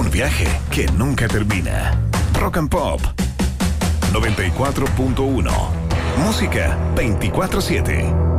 Un viaje que nunca termina. Rock and Pop 94.1. Música 24/7.